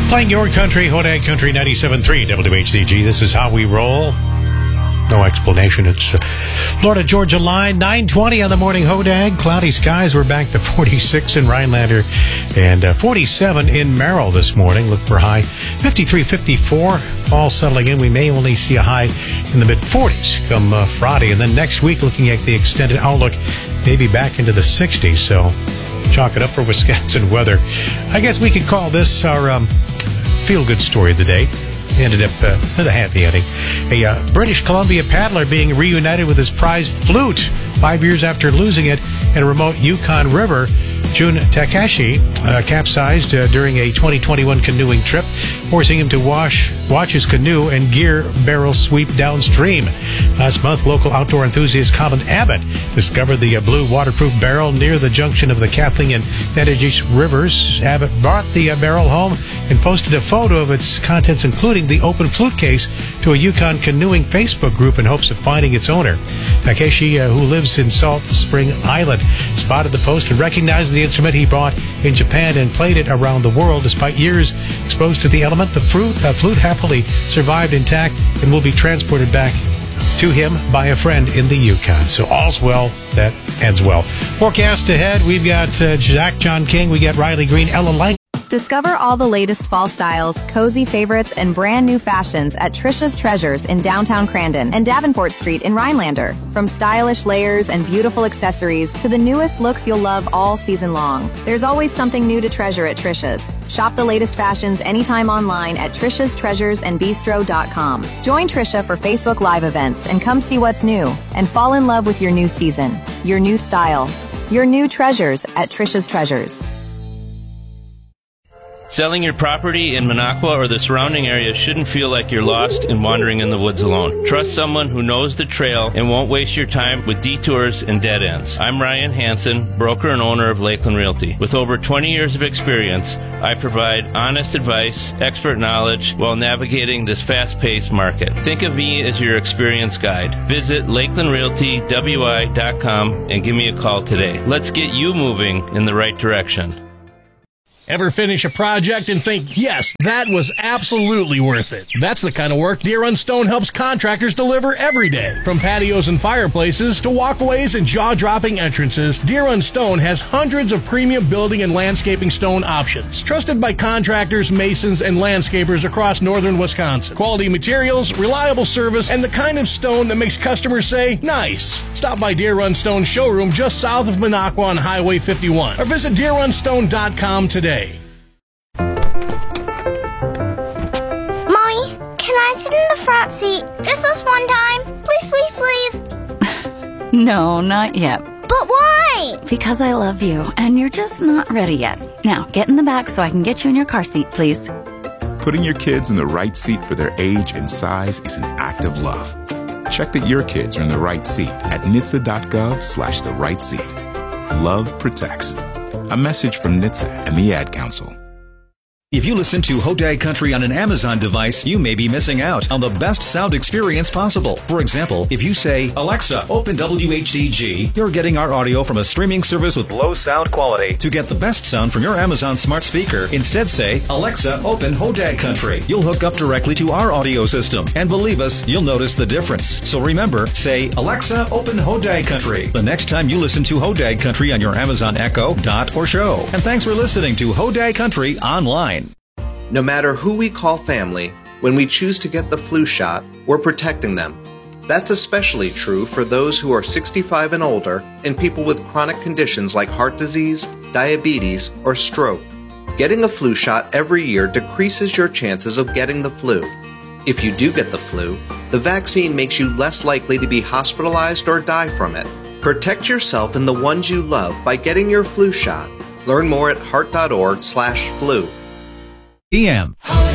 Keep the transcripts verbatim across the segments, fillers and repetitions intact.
Playing your country, Hodag Country ninety-seven point three W H C G. This is how we roll. No explanation. It's uh, Florida Georgia line, nine twenty on the morning Hodag. Cloudy skies. We're back to forty-six in Rhinelander and uh, forty-seven in Merrill this morning. Look for high fifty-three, fifty-four. Fall settling in. We may only see a high in the mid forties come uh, Friday. And then next week, looking at the extended outlook, maybe back into the sixties. So chalk it up for Wisconsin weather. I guess we could call this our um, feel-good story of the day. Ended up uh, with a happy ending. A uh, British Columbia paddler being reunited with his prized flute five years after losing it in a remote Yukon river. Jun Takashi uh, capsized uh, during a twenty twenty-one canoeing trip, forcing him to wash, watch his canoe and gear barrel sweep downstream. Last month, local outdoor enthusiast Colin Abbott discovered the uh, blue waterproof barrel near the junction of the Kathleen and Nettejish rivers. Abbott brought the uh, barrel home and posted a photo of its contents, including the open flute case, to a Yukon canoeing Facebook group in hopes of finding its owner. Takeshi, uh, who lives in Salt Spring Island, spotted the post and recognized the instrument he bought in Japan and played it around the world. Despite years exposed to the element, the flute, uh, flute happily survived intact and will be transported back to him by a friend in the Yukon. So all's well that ends well. Forecast ahead, we've got uh, Zach John King, we got Riley Green, Ella Lang. Discover all the latest fall styles, cozy favorites, and brand new fashions at Trisha's Treasures in downtown Crandon and Davenport Street in Rhinelander. From stylish layers and beautiful accessories to the newest looks you'll love all season long. There's always something new to treasure at Trisha's. Shop the latest fashions anytime online at trishas treasures and bistro dot com. Join Trisha for Facebook Live events and come see what's new and fall in love with your new season, your new style, your new treasures at Trisha's Treasures. Selling your property in Minocqua or the surrounding area shouldn't feel like you're lost and wandering in the woods alone. Trust someone who knows the trail and won't waste your time with detours and dead ends. I'm Ryan Hansen, broker and owner of Lakeland Realty. With over twenty years of experience, I provide honest advice, expert knowledge while navigating this fast-paced market. Think of me as your experience guide. Visit lakeland realty w i dot com and give me a call today. Let's get you moving in the right direction. Ever finish a project and think, yes, that was absolutely worth it? That's the kind of work Deer Run Stone helps contractors deliver every day. From patios and fireplaces to walkways and jaw-dropping entrances, Deer Run Stone has hundreds of premium building and landscaping stone options. Trusted by contractors, masons, and landscapers across northern Wisconsin. Quality materials, reliable service, and the kind of stone that makes customers say, nice. Stop by Deer Run Stone showroom just south of Minocqua on Highway fifty-one or visit deer run stone dot com today. Can I sit in the front seat just this one time? Please, please, please. No, not yet. But why? Because I love you, and you're just not ready yet. Now, get in the back so I can get you in your car seat, please. Putting your kids in the right seat for their age and size is an act of love. Check that your kids are in the right seat at N H T S A dot gov slash the right seat. Love protects. A message from N H T S A and the Ad Council. If you listen to Hodag Country on an Amazon device, you may be missing out on the best sound experience possible. For example, if you say, Alexa, open W H C G, you're getting our audio from a streaming service with low sound quality. To get the best sound from your Amazon smart speaker, instead say, Alexa, open Hodag Country. You'll hook up directly to our audio system. And believe us, you'll notice the difference. So remember, say, Alexa, open Hodag Country the next time you listen to Hodag Country on your Amazon Echo, Dot, or Show. And thanks for listening to Hodag Country online. No matter who we call family, when we choose to get the flu shot, we're protecting them. That's especially true for those who are sixty-five and older and people with chronic conditions like heart disease, diabetes, or stroke. Getting a flu shot every year decreases your chances of getting the flu. If you do get the flu, the vaccine makes you less likely to be hospitalized or die from it. Protect yourself and the ones you love by getting your flu shot. Learn more at heart dot org slash flu. E M.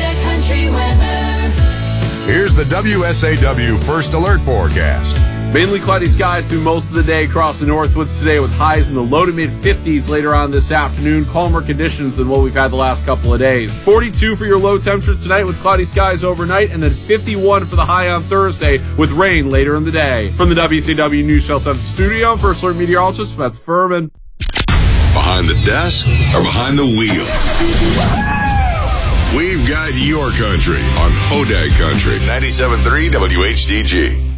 Here's the W S A W First Alert forecast. Mainly cloudy skies through most of the day across the Northwoods today with highs in the low to mid fifties later on this afternoon. Calmer conditions than what we've had the last couple of days. forty-two for your low temperature tonight with cloudy skies overnight, and then fifty-one for the high on Thursday with rain later in the day. From the W C W News Channel seven studio, I'm First Alert meteorologist Matt Furman. Behind the desk or behind the wheel? We've guide to your country on Hodag Country ninety-seven point three W H D G.